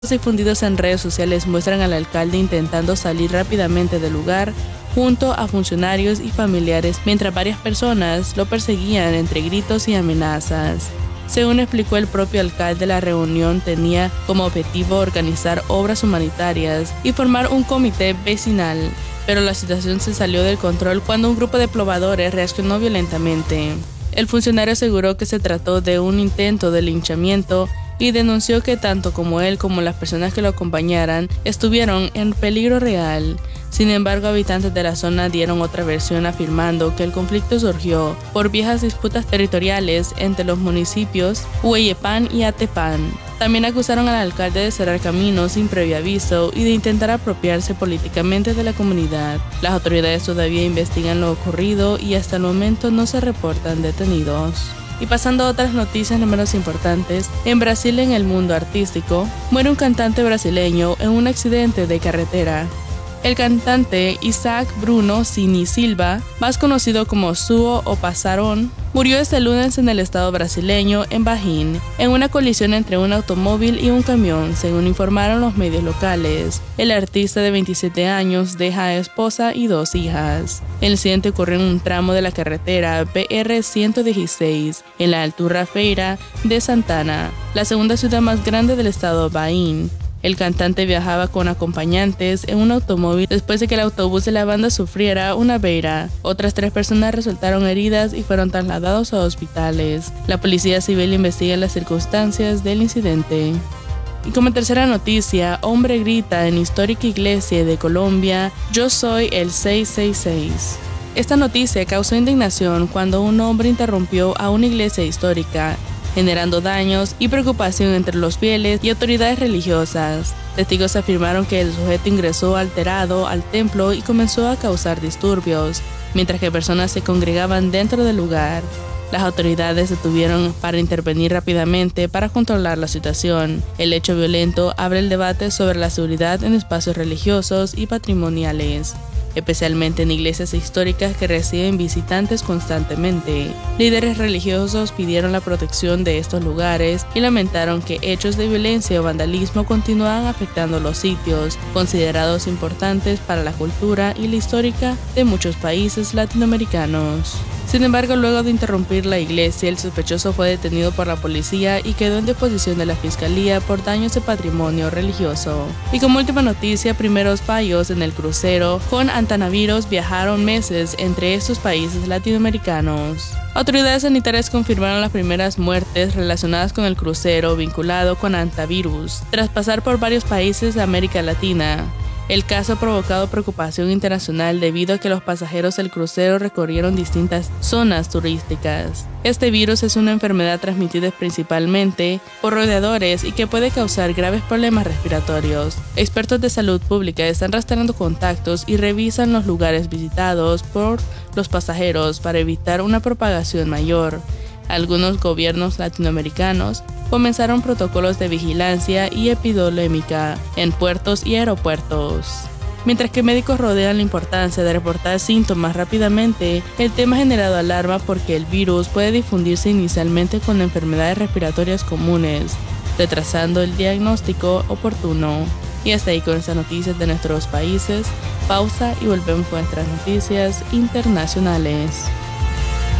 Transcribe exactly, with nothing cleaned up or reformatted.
Difundidos en redes sociales muestran al alcalde intentando salir rápidamente del lugar junto a funcionarios y familiares, mientras varias personas lo perseguían entre gritos y amenazas. Según explicó el propio alcalde, la reunión tenía como objetivo organizar obras humanitarias y formar un comité vecinal, pero la situación se salió del control cuando un grupo de pobladores reaccionó violentamente. El funcionario aseguró que se trató de un intento de linchamiento y denunció que tanto como él como las personas que lo acompañaran estuvieron en peligro real. Sin embargo, habitantes de la zona dieron otra versión afirmando que el conflicto surgió por viejas disputas territoriales entre los municipios Hueyepán y Atepán. También acusaron al alcalde de cerrar caminos sin previo aviso y de intentar apropiarse políticamente de la comunidad. Las autoridades todavía investigan lo ocurrido y hasta el momento no se reportan detenidos. Y pasando a otras noticias no menos importantes, en Brasil, en el mundo artístico, muere un cantante brasileño en un accidente de carretera. El cantante Isaac Bruno Cini Silva, más conocido como Suo o Passarón, murió este lunes en el estado brasileño, en Bahia, en una colisión entre un automóvil y un camión, según informaron los medios locales. El artista de veintisiete años deja a esposa y dos hijas. El incidente ocurrió en un tramo de la carretera B R ciento dieciséis, en la altura Feira de Santana, la segunda ciudad más grande del estado Bahia. El cantante viajaba con acompañantes en un automóvil después de que el autobús de la banda sufriera una avería. Otras tres personas resultaron heridas y fueron trasladados a hospitales. La policía civil investiga las circunstancias del incidente. Y como tercera noticia, hombre grita en histórica iglesia de Colombia: "Yo soy el seiscientos sesenta y seis". Esta noticia causó indignación cuando un hombre interrumpió a una iglesia histórica, generando daños y preocupación entre los fieles y autoridades religiosas. Testigos afirmaron que el sujeto ingresó alterado al templo y comenzó a causar disturbios, mientras que personas se congregaban dentro del lugar. Las autoridades detuvieron para intervenir rápidamente para controlar la situación. El hecho violento abre el debate sobre la seguridad en espacios religiosos y patrimoniales, especialmente en iglesias históricas que reciben visitantes constantemente. Líderes religiosos pidieron la protección de estos lugares y lamentaron que hechos de violencia o vandalismo continúan afectando los sitios, considerados importantes para la cultura y la histórica de muchos países latinoamericanos. Sin embargo, luego de interrumpir la iglesia, el sospechoso fue detenido por la policía y quedó en disposición de la fiscalía por daños de patrimonio religioso. Y como última noticia, primeros fallos en el crucero con antivirus viajaron meses entre estos países latinoamericanos. Autoridades sanitarias confirmaron las primeras muertes relacionadas con el crucero vinculado con antivirus, tras pasar por varios países de América Latina. El caso ha provocado preocupación internacional debido a que los pasajeros del crucero recorrieron distintas zonas turísticas. Este virus es una enfermedad transmitida principalmente por roedores y que puede causar graves problemas respiratorios. Expertos de salud pública están rastreando contactos y revisan los lugares visitados por los pasajeros para evitar una propagación mayor. Algunos gobiernos latinoamericanos comenzaron protocolos de vigilancia y epidemiológica en puertos y aeropuertos. Mientras que médicos rodean la importancia de reportar síntomas rápidamente, el tema ha generado alarma porque el virus puede difundirse inicialmente con enfermedades respiratorias comunes, retrasando el diagnóstico oportuno. Y hasta ahí con estas noticias de nuestros países. Pausa y volvemos con nuestras noticias internacionales.